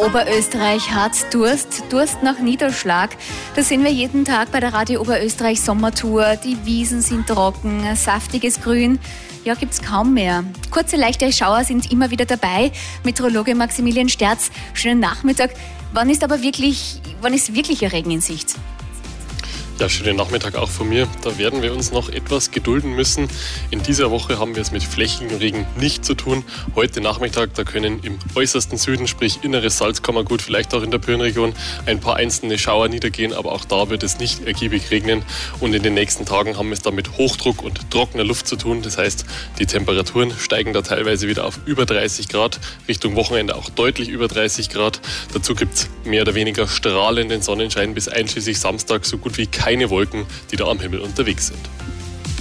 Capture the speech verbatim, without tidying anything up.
Oberösterreich hat Durst, Durst nach Niederschlag. Das sehen wir jeden Tag bei der Radio Oberösterreich Sommertour. Die Wiesen sind trocken, saftiges Grün, ja, gibt's kaum mehr. Kurze, leichte Schauer sind immer wieder dabei. Meteorologe Maximilian Sterz, schönen Nachmittag. Wann ist aber wirklich, wann ist wirklicher Regen in Sicht? Ja, schönen Nachmittag auch von mir. Da werden wir uns noch etwas gedulden müssen. In dieser Woche haben wir es mit flächigem Regen nicht zu tun. Heute Nachmittag, da können im äußersten Süden, sprich inneres Salzkammergut, vielleicht auch in der Pöhnregion, ein paar einzelne Schauer niedergehen, aber auch da wird es nicht ergiebig regnen. Und in den nächsten Tagen haben wir es dann mit Hochdruck und trockener Luft zu tun. Das heißt, die Temperaturen steigen da teilweise wieder auf über dreißig Grad, Richtung Wochenende auch deutlich über dreißig Grad. Dazu gibt es mehr oder weniger strahlenden Sonnenschein bis einschließlich Samstag, so gut wie keine Wolken, die da am Himmel unterwegs sind.